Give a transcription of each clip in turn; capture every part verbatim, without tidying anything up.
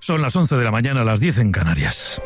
Son las once de la mañana, las diez en Canarias.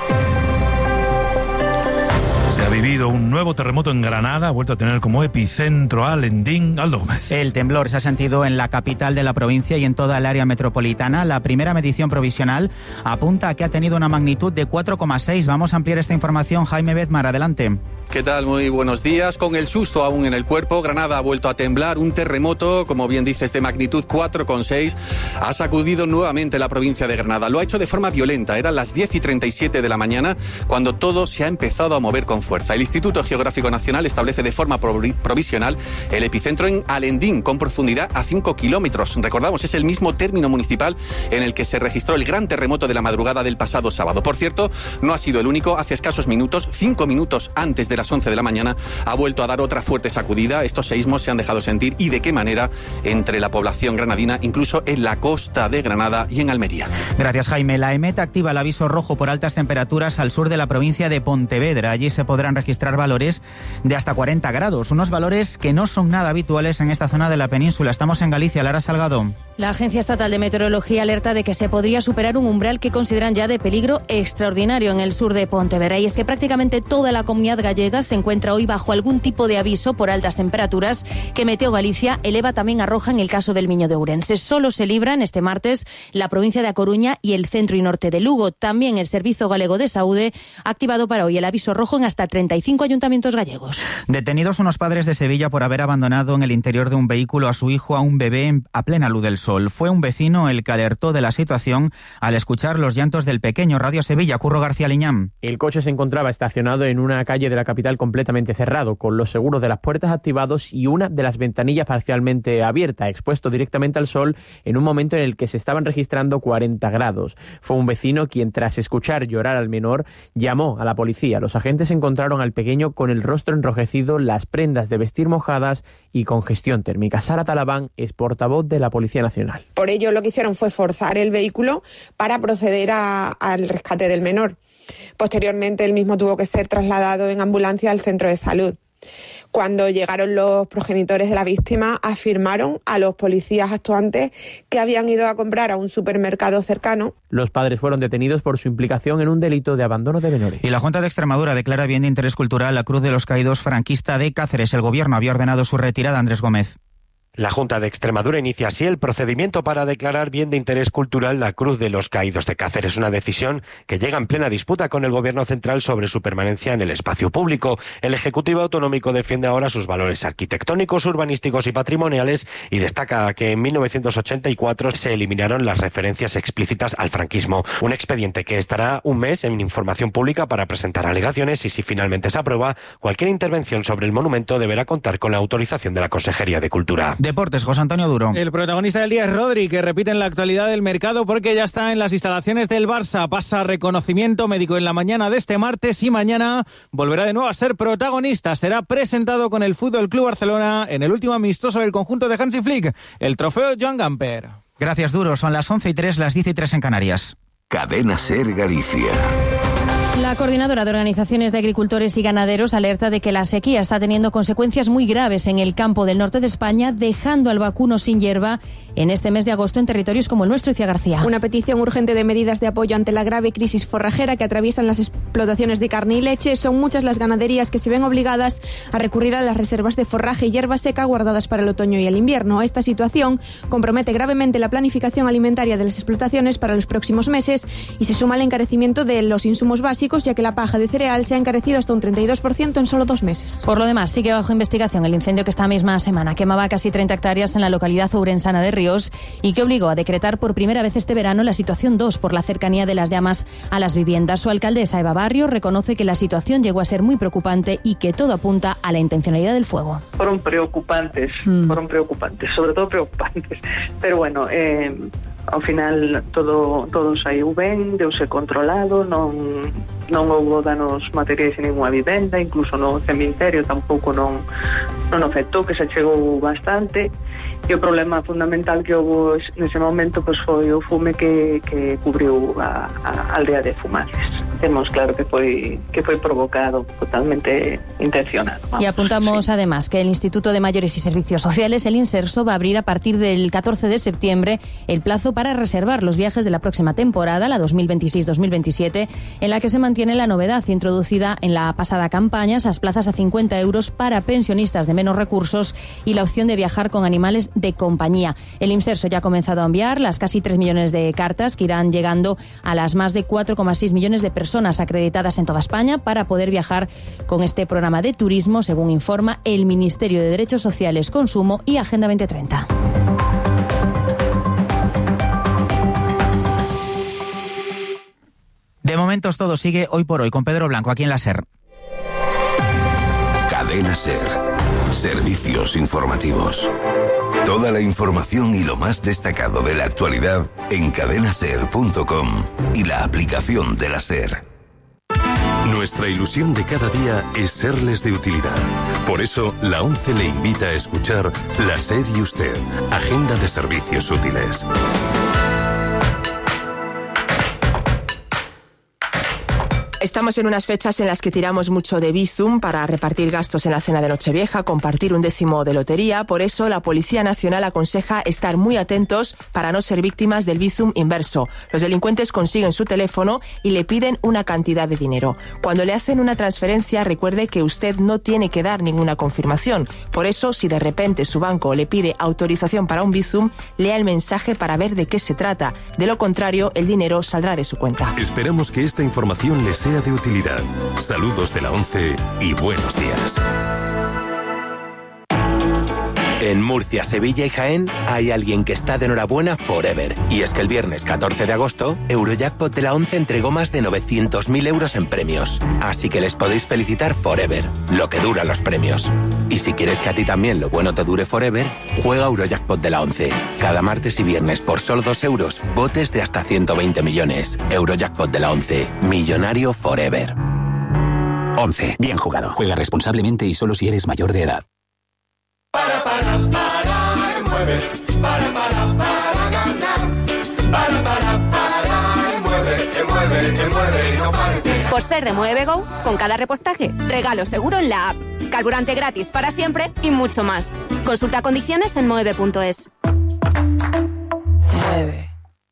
Se ha vivido un nuevo terremoto en Granada, ha vuelto a tener como epicentro a Alendín. Aldo Gómez. El temblor se ha sentido en la capital de la provincia y en toda el área metropolitana. La primera medición provisional apunta a que ha tenido una magnitud de cuatro coma seis. Vamos a ampliar esta información. Jaime Bedmar, adelante. ¿Qué tal? Muy buenos días. Con el susto aún en el cuerpo, Granada ha vuelto a temblar. Un terremoto, como bien dices, de magnitud cuatro coma seis, ha sacudido nuevamente la provincia de Granada. Lo ha hecho de forma violenta. Eran las diez y treinta y siete de la mañana cuando todo se ha empezado a mover con fuerza. El Instituto Geográfico Nacional establece de forma provisional el epicentro en Alendín, con profundidad a cinco kilómetros. Recordamos, es el mismo término municipal en el que se registró el gran terremoto de la madrugada del pasado sábado. Por cierto, no ha sido el único. Hace escasos minutos, cinco minutos antes de las once de la mañana, ha vuelto a dar otra fuerte sacudida. Estos seísmos se han dejado sentir, y de qué manera, entre la población granadina, incluso en la costa de Granada y en Almería. Gracias, Jaime. La EMET activa el aviso rojo por altas temperaturas al sur de la provincia de Pontevedra. Allí se podrán registrar valores de hasta cuarenta grados, unos valores que no son nada habituales en esta zona de la península. Estamos en Galicia. Lara Salgado. La Agencia Estatal de Meteorología alerta de que se podría superar un umbral que consideran ya de peligro extraordinario en el sur de Pontevedra. Y es que prácticamente toda la comunidad gallega se encuentra hoy bajo algún tipo de aviso por altas temperaturas que Meteo Galicia eleva también a roja en el caso del Miño de Ourense. Solo se libran este martes la provincia de A Coruña y el centro y norte de Lugo. También el Servicio Galego de Saúde ha activado para hoy el aviso rojo en hasta treinta y cinco ayuntamientos gallegos. Detenidos unos padres de Sevilla por haber abandonado en el interior de un vehículo a su hijo, a un bebé, a plena luz del sol. Fue un vecino el que alertó de la situación al escuchar los llantos del pequeño. Radio Sevilla, Curro García Liñán. El coche se encontraba estacionado en una calle de la capital completamente cerrado, con los seguros de las puertas activados y una de las ventanillas parcialmente abierta, expuesto directamente al sol en un momento en el que se estaban registrando cuarenta grados. Fue un vecino quien, tras escuchar llorar al menor, llamó a la policía. Los agentes encontraron al pequeño con el rostro enrojecido, las prendas de vestir mojadas y congestión térmica. Sara Talabán es portavoz de la Policía Nacional. Por ello, lo que hicieron fue forzar el vehículo para proceder a, al rescate del menor. Posteriormente, el mismo tuvo que ser trasladado en ambulancia al centro de salud. Cuando llegaron los progenitores de la víctima, afirmaron a los policías actuantes que habían ido a comprar a un supermercado cercano. Los padres fueron detenidos por su implicación en un delito de abandono de menores. Y la Junta de Extremadura declara bien de interés cultural la Cruz de los Caídos franquista de Cáceres. El gobierno había ordenado su retirada. Andrés Gómez. La Junta de Extremadura inicia así el procedimiento para declarar bien de interés cultural la Cruz de los Caídos de Cáceres, una decisión que llega en plena disputa con el Gobierno central sobre su permanencia en el espacio público. El Ejecutivo Autonómico defiende ahora sus valores arquitectónicos, urbanísticos y patrimoniales y destaca que en mil novecientos ochenta y cuatro se eliminaron las referencias explícitas al franquismo. Un expediente que estará un mes en información pública para presentar alegaciones y, si finalmente se aprueba, cualquier intervención sobre el monumento deberá contar con la autorización de la Consejería de Cultura. Deportes, José Antonio Duro. El protagonista del día es Rodri, que repite en la actualidad del mercado porque ya está en las instalaciones del Barça. Pasa reconocimiento médico en la mañana de este martes y mañana volverá de nuevo a ser protagonista. Será presentado con el F C Barcelona en el último amistoso del conjunto de Hansi Flick, el trofeo Joan Gamper. Gracias, Duro. Son las once y tres, las diez y tres en Canarias. Cadena SER Galicia. La Coordinadora de Organizaciones de Agricultores y Ganaderos alerta de que la sequía está teniendo consecuencias muy graves en el campo del norte de España, dejando al vacuno sin hierba en este mes de agosto en territorios como el nuestro. Icía García. Una petición urgente de medidas de apoyo ante la grave crisis forrajera que atraviesan las explotaciones de carne y leche. Son muchas las ganaderías que se ven obligadas a recurrir a las reservas de forraje y hierba seca guardadas para el otoño y el invierno. Esta situación compromete gravemente la planificación alimentaria de las explotaciones para los próximos meses y se suma al encarecimiento de los insumos básicos, ya que la paja de cereal se ha encarecido hasta un treinta y dos por ciento en solo dos meses. Por lo demás, sigue bajo investigación el incendio que esta misma semana quemaba casi treinta hectáreas en la localidad ourensana de Ríos y que obligó a decretar por primera vez este verano la situación dos por la cercanía de las llamas a las viviendas. Su alcaldesa, Eva Barrio, reconoce que la situación llegó a ser muy preocupante y que todo apunta a la intencionalidad del fuego. Fueron preocupantes, mm. fueron preocupantes, sobre todo preocupantes. Pero bueno, eh, ao final todo todo saiu ben, deuse controlado, non non houbo danos materiais en ninguna vivenda, incluso no cemiterio tampouco non non afectou, que se chegou bastante. e o problema fundamental que houve nese momento pois foi o fume que, que cubriu a, a aldea de Fumales. Temos claro que foi que foi provocado, totalmente intencionado. Vamos, y apuntamos sí. además que el Instituto de Mayores y Servicios Sociales, el Inserso, va a abrir a partir del catorce de septiembre el plazo para reservar los viajes de la próxima temporada, la dos mil veintiséis dos mil veintisiete, en la que se mantiene la novedad introducida en la pasada campaña, esas plazas a cincuenta euros para pensionistas de menos recursos y la opción de viajar con animales de compañía. El Inserso ya ha comenzado a enviar las casi tres millones de cartas que irán llegando a las más de cuatro coma seis millones de personas acreditadas en toda España para poder viajar con este programa de turismo, según informa el Ministerio de Derechos Sociales, Consumo y Agenda veinte treinta. De momentos todo sigue hoy por hoy con Pedro Blanco aquí en la SER. Cadena SER. Servicios informativos. Toda la información y lo más destacado de la actualidad en cadena ser punto com y la aplicación de la SER. Nuestra ilusión de cada día es serles de utilidad. Por eso, la ONCE le invita a escuchar La SER y Usted, Agenda de Servicios Útiles. Estamos en unas fechas en las que tiramos mucho de Bizum para repartir gastos en la cena de Nochevieja, compartir un décimo de lotería. Por eso, la Policía Nacional aconseja estar muy atentos para no ser víctimas del Bizum inverso. Los delincuentes consiguen su teléfono y le piden una cantidad de dinero. Cuando le hacen una transferencia, recuerde que usted no tiene que dar ninguna confirmación. Por eso, si de repente su banco le pide autorización para un Bizum, lea el mensaje para ver de qué se trata. De lo contrario, el dinero saldrá de su cuenta. Esperamos que esta información les sea de utilidad. Saludos de la ONCE y buenos días. En Murcia, Sevilla y Jaén hay alguien que está de enhorabuena forever. Y es que el viernes catorce de agosto, Eurojackpot de la ONCE entregó más de novecientos mil euros en premios. Así que les podéis felicitar forever, lo que duran los premios. Y si quieres que a ti también lo bueno te dure forever, juega Eurojackpot de la ONCE. Cada martes y viernes por solo dos euros, botes de hasta ciento veinte millones. Eurojackpot de la ONCE, millonario forever. ONCE, bien jugado. Juega responsablemente y solo si eres mayor de edad. Para, para, para, mueve, para, para, para ganar. Para, para, para, mueve, mueve, mueve y no pares de ganar. Por ser de Mueve Go, con cada repostaje, regalo seguro en la app. Carburante gratis para siempre y mucho más. Consulta condiciones en mueve punto es. Mueve.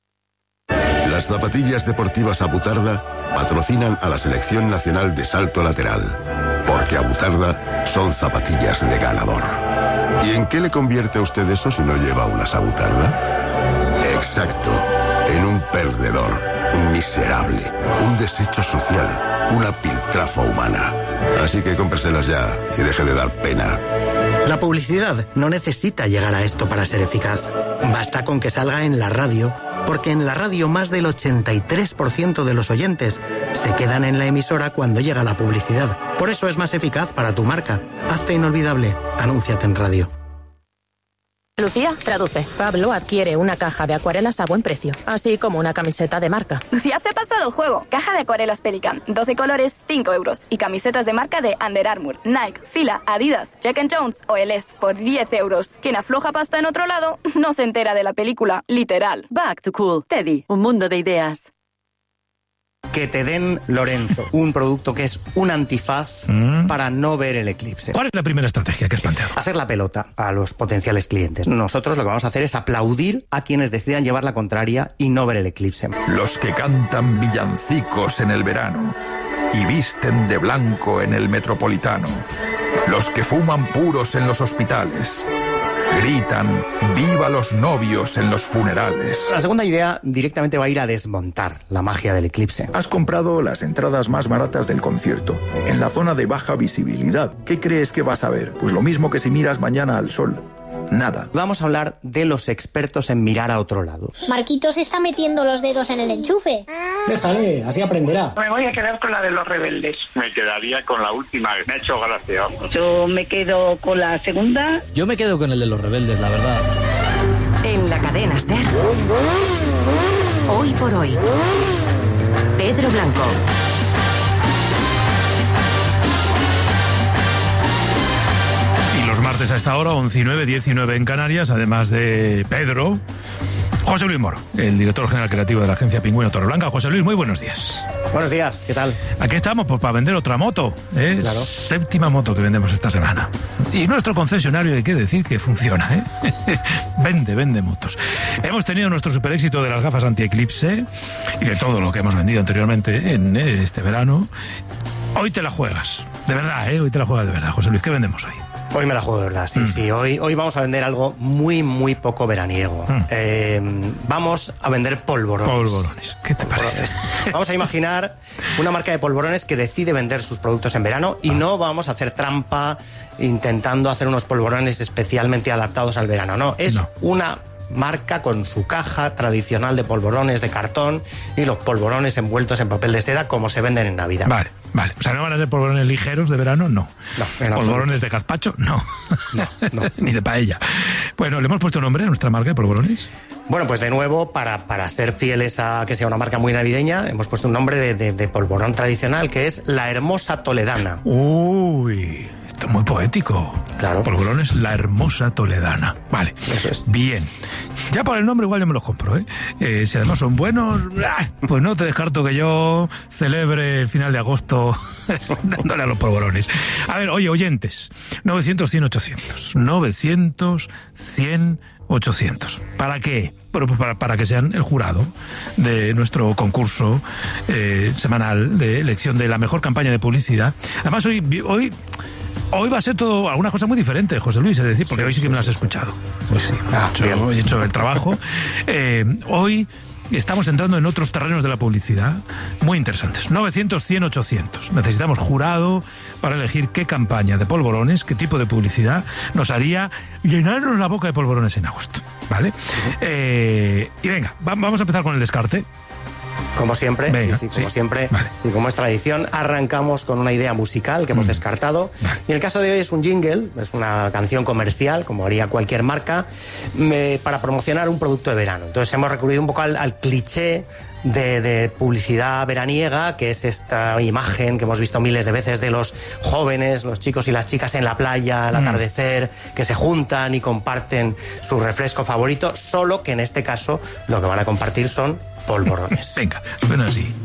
Las zapatillas deportivas Abutarda patrocinan a la Selección Nacional de Salto Lateral. Porque Abutarda son zapatillas de ganador. ¿Y en qué le convierte a usted eso si no lleva una Abutarda? Exacto, en un perdedor, un miserable, un desecho social, una piltrafa humana. Así que cómpreselas ya y deje de dar pena. La publicidad no necesita llegar a esto para ser eficaz. Basta con que salga en la radio, porque en la radio más del ochenta y tres por ciento de los oyentes se quedan en la emisora cuando llega la publicidad. Por eso es más eficaz para tu marca. Hazte inolvidable. Anúnciate en radio. Lucía, traduce. Pablo adquiere una caja de acuarelas a buen precio, así como una camiseta de marca. Lucía se ha pasado el juego. Caja de acuarelas Pelican, doce colores, cinco euros. Y camisetas de marca de Under Armour, Nike, Fila, Adidas, Jack and Jones o Eles por diez euros. Quien afloja pasta en otro lado no se entera de la película, literal. Back to Cool. Teddy, un mundo de ideas. Que te den Lorenzo, un producto que es un antifaz mm. para no ver el eclipse. ¿Cuál es la primera estrategia que has planteado? Hacer la pelota a los potenciales clientes. Nosotros lo que vamos a hacer es aplaudir a quienes decidan llevar la contraria y no ver el eclipse. Los que cantan villancicos en el verano y visten de blanco en el Metropolitano. Los que fuman puros en los hospitales. Gritan ¡viva los novios en los funerales! La segunda idea directamente va a ir a desmontar la magia del eclipse. Has comprado las entradas más baratas del concierto, en la zona de baja visibilidad. ¿Qué crees que vas a ver? Pues lo mismo que si miras mañana al sol. Nada. Vamos a hablar de los expertos en mirar a otro lado. Marquitos está metiendo los dedos en el enchufe. Déjale, así aprenderá. Me voy a quedar con la de los rebeldes. Me quedaría con la última, me ha hecho gracia. Yo me quedo con la segunda. Yo me quedo con el de los rebeldes, la verdad. En la cadena SER. Hoy por hoy. Pedro Blanco. Martes martes a esta hora, once y nueve, diez y nueve en Canarias, además de Pedro, José Luis Moro, el director general creativo de la agencia Pingüino Torreblanca. José Luis, muy buenos días. Buenos días, ¿qué tal? Aquí estamos pues, para vender otra moto, ¿eh? Claro. Séptima moto que vendemos esta semana. Y nuestro concesionario, hay que decir que funciona, ¿eh? Vende, vende motos. Hemos tenido nuestro super éxito de las gafas anti-eclipse y de todo lo que hemos vendido anteriormente en este verano. Hoy te la juegas, de verdad, ¿eh? Hoy te la juegas de verdad. José Luis, ¿qué vendemos hoy? Hoy me la juego de verdad, sí, mm. sí. Hoy, hoy vamos a vender algo muy, muy poco veraniego. Mm. Eh, vamos a vender polvorones. Polvorones, ¿qué te parece? Vamos a imaginar una marca de polvorones que decide vender sus productos en verano y ah. no vamos a hacer trampa intentando hacer unos polvorones especialmente adaptados al verano. No, es no. una marca con su caja tradicional de polvorones de cartón y los polvorones envueltos en papel de seda como se venden en Navidad. Vale, vale. O sea, ¿no van a ser polvorones ligeros de verano? No. No, ¿Polvorones absoluto. de gazpacho? No. No, no. Ni de paella. Bueno, ¿le hemos puesto nombre a nuestra marca de polvorones? Bueno, pues de nuevo, para, para ser fieles a que sea una marca muy navideña, hemos puesto un nombre de, de, de polvorón tradicional que es La Hermosa Toledana. Uy, esto es muy poético. Claro. Polvorones La Hermosa Toledana. Vale. Eso es. Bien. Ya por el nombre igual yo me los compro, ¿eh? eh si además son buenos, pues no te descarto que yo celebre el final de agosto dándole a los polvorones. A ver, oye, oyentes, novecientos, cien, ochocientos. novecientos, cien, ochocientos. ¿Para qué? Bueno, pues para, para que sean el jurado de nuestro concurso eh, semanal de elección de la mejor campaña de publicidad. Además, hoy... hoy Hoy va a ser todo, algunas cosas muy diferentes, José Luis, es decir, porque sí, hoy sí que sí, me las has escuchado. Sí, sí, ah, he, hecho, he hecho el trabajo. Eh, hoy estamos entrando en otros terrenos de la publicidad muy interesantes. novecientos, cien, ochocientos. Necesitamos jurado para elegir qué campaña de polvorones, qué tipo de publicidad nos haría llenarnos la boca de polvorones en agosto. ¿Vale? Uh-huh. Eh, y venga, va, vamos a empezar con el descarte. Como siempre, Venga, sí, sí, como sí. siempre, vale. y como es tradición, arrancamos con una idea musical que hemos mm. descartado. Vale. Y el caso de hoy es un jingle, es una canción comercial, como haría cualquier marca, me, para promocionar un producto de verano. Entonces hemos recurrido un poco al, al cliché de, de publicidad veraniega, que es esta imagen que hemos visto miles de veces de los jóvenes, los chicos y las chicas en la playa al mm. atardecer, que se juntan y comparten su refresco favorito, solo que en este caso lo que van a compartir son polvorones. Venga, suena así.